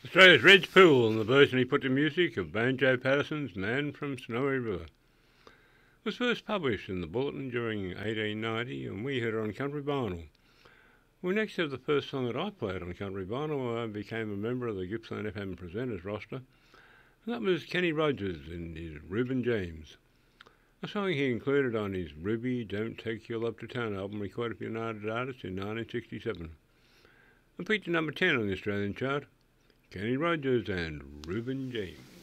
Australia's Reg Poole and the version he put to music of Banjo Patterson's Man from Snowy River was first published in the Bulletin during 1890, and we heard it on Country Vinyl. We next have the first song that I played on Country Vinyl. I became a member of the Gippsland FM Presenters roster, and that was Kenny Rogers and his Reuben James, a song he included on his Ruby Don't Take Your Love to Town album recorded for United Artists in 1967. And peaked at number 10 on the Australian chart, Kenny Rogers and Reuben James.